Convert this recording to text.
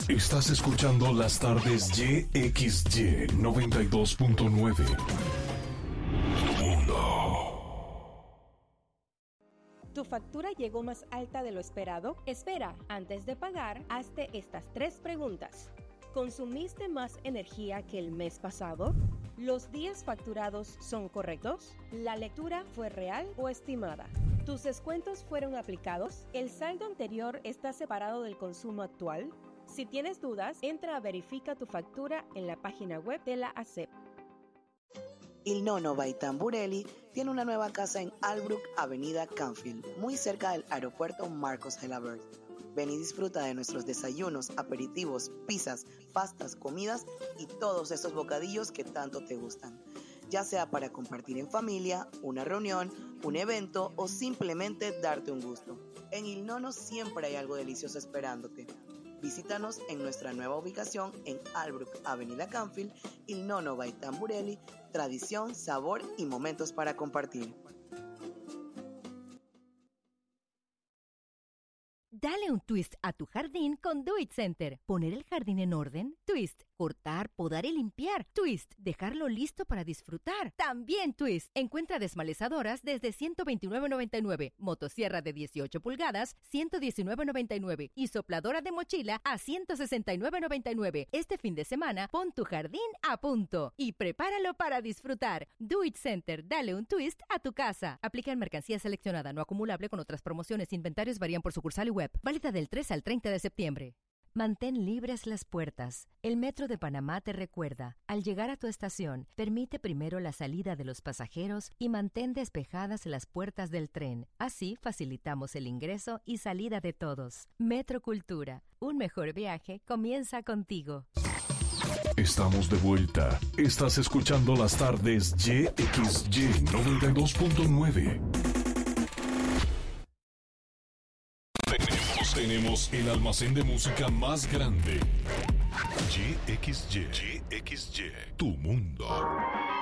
Estás escuchando las tardes YXY 92.9. ¿Tu factura llegó más alta de lo esperado? Espera, antes de pagar, hazte estas 3 preguntas. ¿Consumiste más energía que el mes pasado? ¿Los días facturados son correctos? ¿La lectura fue real o estimada? ¿Tus descuentos fueron aplicados? ¿El saldo anterior está separado del consumo actual? Si tienes dudas, entra a Verifica tu factura en la página web de la ASEP. Il Nonno by Tamburelli tiene una nueva casa en Albrook, Avenida Canfield, muy cerca del aeropuerto Marcos Gelabert. Ven y disfruta de nuestros desayunos, aperitivos, pizzas, pastas, comidas y todos esos bocadillos que tanto te gustan. Ya sea para compartir en familia, una reunión, un evento o simplemente darte un gusto. En Il Nonno siempre hay algo delicioso esperándote. Visítanos en nuestra nueva ubicación en Albrook, Avenida Canfield, Il Nonno by Tamburelli, tradición, sabor y momentos para compartir. Dale un twist a tu jardín con Do It Center. Poner el jardín en orden, twist. Cortar, podar y limpiar, twist. Dejarlo listo para disfrutar, también twist. Encuentra desmalezadoras desde $129.99, motosierra de 18 pulgadas, $119.99 y sopladora de mochila a $169.99. Este fin de semana, pon tu jardín a punto y prepáralo para disfrutar. Do It Center, dale un twist a tu casa. Aplica en mercancía seleccionada, no acumulable con otras promociones. Inventarios varían por sucursal y web. Válida del 3 al 30 de septiembre. Mantén libres las puertas. El Metro de Panamá te recuerda, al llegar a tu estación, permite primero la salida de los pasajeros y mantén despejadas las puertas del tren. Así facilitamos el ingreso y salida de todos. Metro Cultura, un mejor viaje comienza contigo. Estamos de vuelta. Estás escuchando las tardes YXY 92.9. Tenemos el almacén de música más grande. YXY, tu mundo.